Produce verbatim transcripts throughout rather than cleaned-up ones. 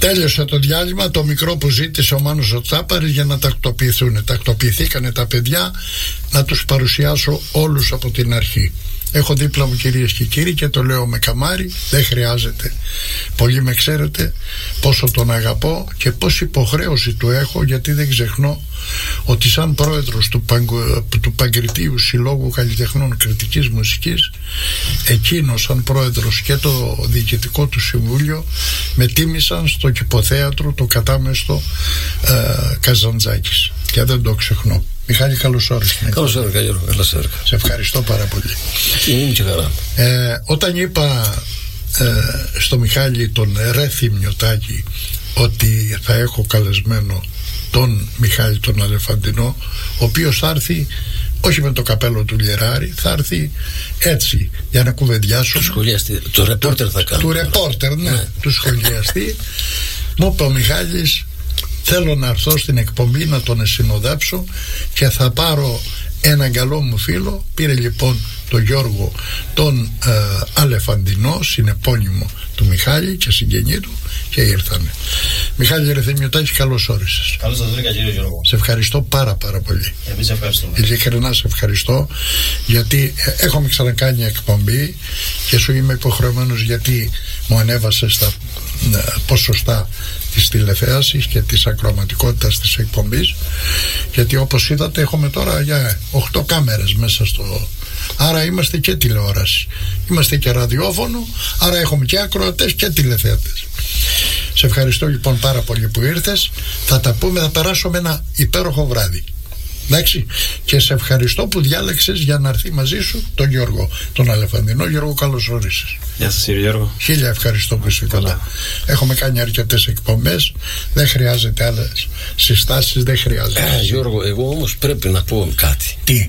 Τέλειωσε το διάλειμμα, το μικρό που ζήτησε ο Μάνος ο Τσάπαρης για να τακτοποιηθούν. Τακτοποιηθήκανε τα παιδιά, να τους παρουσιάσω όλους από την αρχή. Έχω δίπλα μου, κυρίες και κύριοι, και το λέω με καμάρι, δεν χρειάζεται. Πολλοί με ξέρετε πόσο τον αγαπώ και πόση υποχρέωση του έχω, γιατί δεν ξεχνώ ότι σαν πρόεδρος του, Παγκ... του Παγκριτίου Συλλόγου Καλλιτεχνών Κριτικής Μουσικής, εκείνος σαν πρόεδρος και το διοικητικό του συμβούλιο με τίμησαν στο Κηποθέατρο το κατάμεστο ε, Καζαντζάκης, και δεν το ξεχνώ. Μιχάλη, καλώς όρισες. Καλώς έργα, Γιώργο, καλώς έργα. Σε ευχαριστώ πάρα πολύ. Είναι και χαρά. Ε, όταν είπα ε, στο Μιχάλη τον Ρέθη Μιωτάκη ότι θα έχω καλεσμένο τον Μιχάλη τον Αλεφαντινό, ο οποίος θα έρθει όχι με το καπέλο του Λιεράρη, θα έρθει έτσι για να κουβεντιάσουμε. Του σχολιαστή, το ρεπόρτερ θα κάνω. Του ρεπόρτερ, ναι, ναι. Του σχολιαστή. Μου είπε ο Μιχάλης, θέλω να έρθω στην εκπομπή να τον συνοδέψω και θα πάρω έναν καλό μου φίλο. Πήρε λοιπόν τον Γιώργο τον ε, Αλεφαντινό, συνεπώνυμο του Μιχάλη και συγγενή του, και ήρθανε. Μιχάλη Ρεθεμιωτάκη, καλώς όρισες. Καλώς σας βρήκα, κύριε Γιώργο. Σε ευχαριστώ πάρα πάρα πολύ. Εμείς ευχαριστούμε. Ειλικρινά σε ευχαριστώ, γιατί έχουμε ξανακάνει εκπομπή και σου είμαι υποχρεωμένος, γιατί μου ανέβασε στα ε, ποσοστά της τηλεθέασης και της ακροαματικότητας της εκπομπής, γιατί όπως είδατε έχουμε τώρα για οκτώ κάμερες μέσα στο... Άρα είμαστε και τηλεόραση, είμαστε και ραδιόφωνο, άρα έχουμε και ακροατές και τηλεθεατές. Σε ευχαριστώ λοιπόν πάρα πολύ που ήρθες. Θα τα πούμε, θα περάσουμε ένα υπέροχο βράδυ. Εντάξει, και σε ευχαριστώ που διάλεξες για να έρθει μαζί σου τον Γιώργο τον Αλεφαντινό. Γιώργο, καλώς όρισες. Γεια σας, κύριε Γιώργο. Χίλια ευχαριστώ που είσαι κοντά. Έχουμε κάνει αρκετές εκπομπές, δεν χρειάζεται άλλες συστάσεις, δεν χρειάζεται. Ε, Γιώργο, εγώ όμως πρέπει να πω κάτι. Τι?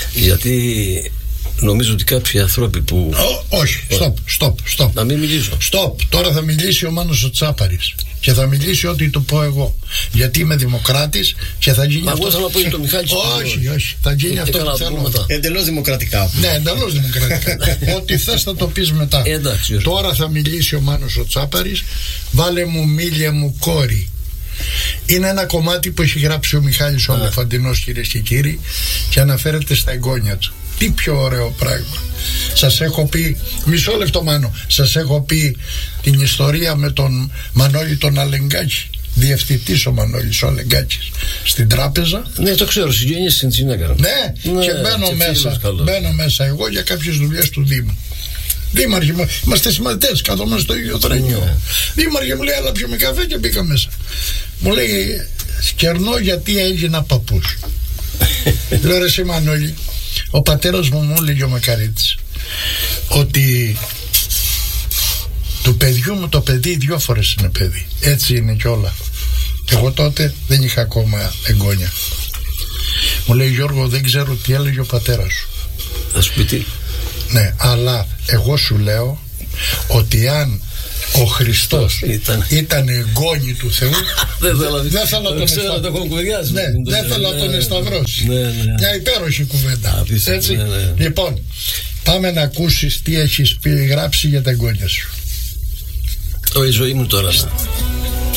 Γιατί νομίζω ότι κάποιοι άνθρωποι που... Ω, όχι, stop, stop, stop. Να μην μιλήσω. Stop, τώρα θα μιλήσει ο Μάνος ο Τσάπαρης και θα μιλήσει ό,τι του πω εγώ, γιατί είμαι δημοκράτης και θα γίνει. Μα αυτό. Εγώ θέλω να πω για το Μιχάλη. Όχι, όχι, θα γίνει ε, αυτό που θέλω. Εντελώς δημοκρατικά. Ναι, εντελώς δημοκρατικά. Ό,τι θες θα το πεις μετά. Ε, εντάξει, τώρα θα μιλήσει ο Μάνος ο Τσάπαρης. Βάλε μου μίλια μου κόρη. Είναι ένα κομμάτι που έχει γράψει ο Μιχάλης ο Αλεφαντινός, κυρίες και κύριοι, και αναφέρεται στα εγγόνια του. Τι πιο ωραίο πράγμα. Σας έχω πει, μισό λεπτό Μάνο, σας έχω πει την ιστορία με τον Μανώλη τον Αλεγκάκη, διευθυντής ο Μανώλης ο Αλεγκάκης στην τράπεζα. Ναι, το ξέρω, συγγενείς στην Τσινέκα. Ναι, ναι, και μπαίνω μέσα, μπαίνω μέσα εγώ για κάποιες δουλειές του Δήμου. Δήμαρχε, είμαστε συμμαθητές, κάθομαι στο ίδιο τρένιο. Ναι. Δήμαρχε, μου λέει, αλλά πιω με καφέ, και μπήκα μέσα. Μου λέει, σκερνώ γιατί έγινα παππούς. Λέω, ρε εσύ Μανώλη, ο πατέρας μου μου έλεγε, ο Μακαρίτης, ότι του παιδιού μου το παιδί δυο φορές είναι παιδί. Έτσι είναι κιόλα. Εγώ τότε δεν είχα ακόμα εγγόνια. Μου λέει, Γιώργο, δεν ξέρω τι έλεγε ο πατέρας σου. Θα σου πει τι. Ναι, αλλά εγώ σου λέω ότι αν ο Χριστός ήταν, ήταν εγγόνι του Θεού, δεν θα να τον εσταυρώσει. Ναι, δεν θα να τον εσταυρώσει. Μια υπέροχη κουβέντα. Έτσι. Ναι, ναι. Λοιπόν, πάμε να ακούσεις τι έχεις πει, γράψει για τα εγγόνια σου. Η ζωή μου τώρα.